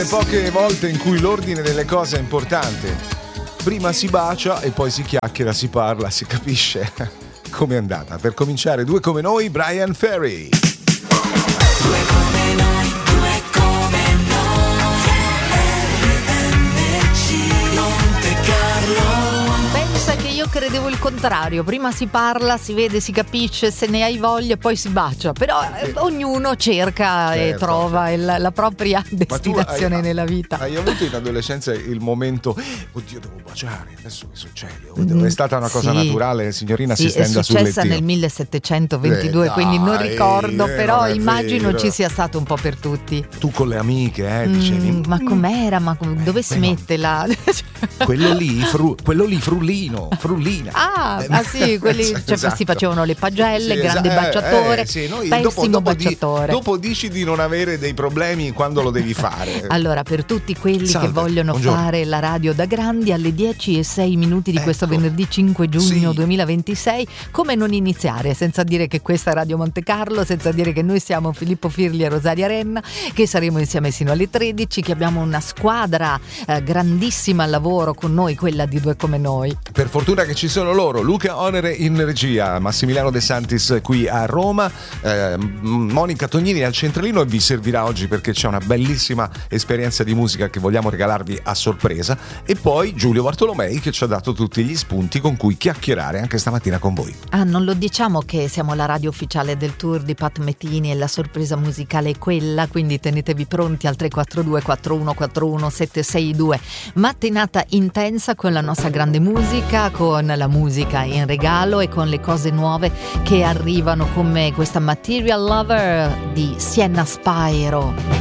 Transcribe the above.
Poche volte in cui l'ordine delle cose è importante. Prima si bacia e poi si chiacchiera, si parla, si capisce com'è andata. Per cominciare, Due come noi, Bryan Ferry. Due come noi, due come noi, RMC Monte Carlo. Pensa che io credevo il contrario, prima si parla, si vede, si capisce, se ne hai voglia poi si bacia, però ognuno cerca e trova la propria destinazione nella vita. Hai avuto in adolescenza il momento, oddio devo baciare, adesso che succede? È stata una cosa naturale, signorina, si stenda sul lettino. È successa nel 1722, quindi non ricordo, però immagino vero. ci sia stato un po' per tutti. Tu con le amiche, dicevi... Ma com'era? Ma dove si mette la... Quello lì, frullina. Ah sì, quelli Esatto. si facevano le pagelle, Sì, grande baciatore, sì, noi pessimo baciatore. Dopo dici di non avere dei problemi quando lo devi fare. Allora, per tutti quelli Salve, che vogliono buongiorno. fare la radio da grandi, alle 10:06 di questo venerdì 5 giugno 2026, come non iniziare senza dire che questa è Radio Monte Carlo, senza dire che noi siamo Filippo Firli e Rosaria Renna, che saremo insieme sino alle 13, che abbiamo una squadra grandissima al lavoro con noi, quella di Due come noi. Per fortuna che ci sono loro, Luca Onere in regia, Massimiliano De Santis qui a Roma, Monica Tognini al centralino, e vi servirà oggi perché c'è una bellissima esperienza di musica che vogliamo regalarvi a sorpresa, e poi Giulio Bartolomei che ci ha dato tutti gli spunti con cui chiacchierare anche stamattina con voi. Non lo diciamo che siamo la radio ufficiale del tour di Pat Metini e la sorpresa musicale è quella, quindi tenetevi pronti al 342 4141 762. Mattinata intensa con la nostra grande musica, con la musica in regalo e con le cose nuove che arrivano, come questa Material Lover di Sienna Spyro.